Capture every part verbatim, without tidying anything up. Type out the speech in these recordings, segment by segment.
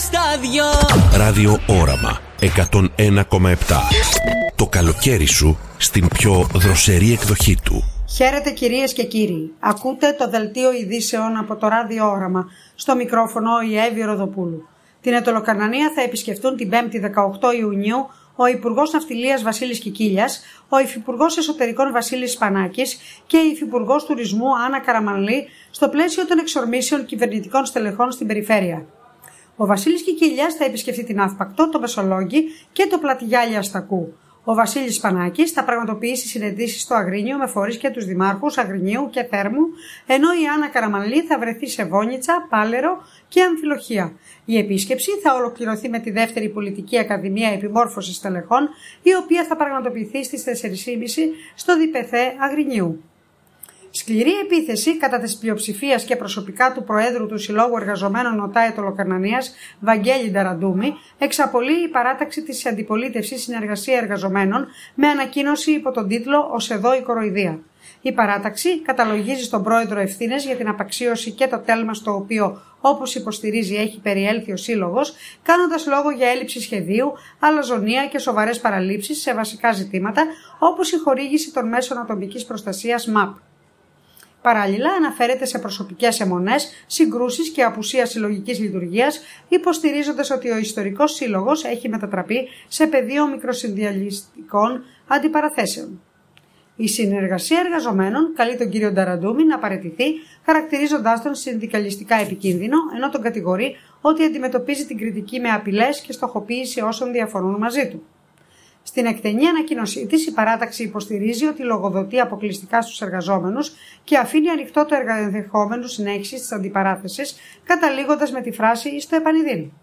στα δυο. Ράδιο Όραμα εκατόν ένα κόμμα επτά. Το καλοκαίρι σου στην πιο δροσερή εκδοχή του. Χαίρετε κυρίες και κύριοι. Ακούτε το δελτίο ειδήσεων από το Ράδιο Όραμα. Στο μικρόφωνο η Εύη Ροδοπούλου. Την Αιτωλοκαρνανία θα επισκεφτούν την πέμπτη δεκαοκτώ Ιουνίου ο Υπουργός Ναυτιλίας Βασίλης Κικίλιας, ο Υφυπουργός Εσωτερικών Βασίλης Σπανάκης και η Υφυπουργός Τουρισμού Άννα Καραμανλή στο πλαίσιο των εξορμήσεων κυβερνητικών στελεχών στην περιφέρεια. Ο Βασίλης Κικίλιας θα επισκεφτεί την Αύπακτο, το Μεσολόγγι και το Πλατιγιάλια Αστακού. Ο Βασίλης Σπανάκης θα πραγματοποιήσει συνεντήσεις στο Αγρίνιο με φορείς και τους δημάρχους Αγρινίου και Θέρμου, ενώ η Άννα Καραμανλή θα βρεθεί σε Βόνιτσα, Πάλαιρο και Αμφιλοχεία. Η επίσκεψη θα ολοκληρωθεί με τη δεύτερη Πολιτική Ακαδημία Επιμόρφωσης Στελεχών, η οποία θα πραγματοποιηθεί στις τέσσερις και μισή στο ΔΠΘ Αγρινίου. Σκληρή επίθεση κατά της πλειοψηφίας και προσωπικά του Προέδρου του Συλλόγου Εργαζομένων ΟΤΑ Αιτωλοκαρνανίας, Βαγγέλη Νταραντούμη, εξαπολύει η παράταξη της αντιπολίτευσης Συνεργασία Εργαζομένων με ανακοίνωση υπό τον τίτλο «Ως εδώ η κοροϊδία». Η παράταξη καταλογίζει στον Πρόεδρο ευθύνες για την απαξίωση και το τέλμα στο οποίο, όπως υποστηρίζει, έχει περιέλθει ο Σύλλογος, κάνοντας λόγο για έλλειψη σχεδίου, αλαζονία και σοβαρές παραλήψεις σε βασικά ζητήματα, όπως η χορήγηση των μέσων ατομικής προστασίας ΜΑΠ. Παράλληλα, αναφέρεται σε προσωπικές αιμονές, συγκρούσεις και απουσία συλλογικής λειτουργίας, υποστηρίζοντας ότι ο ιστορικός σύλλογος έχει μετατραπεί σε πεδίο μικροσυνδιαλιστικών αντιπαραθέσεων. Η Συνεργασία Εργαζομένων καλεί τον κύριο Νταραντούμη να παραιτηθεί, χαρακτηρίζοντάς τον συνδικαλιστικά επικίνδυνο, ενώ τον κατηγορεί ότι αντιμετωπίζει την κριτική με απειλές και στοχοποίηση όσων διαφωνούν μαζί του. Στην εκτενή ανακοίνωσή της, η παράταξη υποστηρίζει ότι λογοδοτεί αποκλειστικά στους εργαζόμενους και αφήνει ανοιχτό το ενδεχόμενο συνέχιση της αντιπαράθεσης, καταλήγοντας με τη φράση «εις το επανειδήν».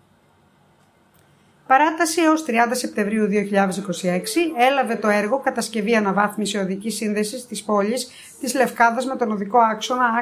Παράταση έως τριάντα Σεπτεμβρίου δύο χιλιάδες είκοσι έξι έλαβε το έργο «Κατασκευή αναβάθμιση οδικής σύνδεσης της πόλης της Λευκάδας με τον οδικό άξονα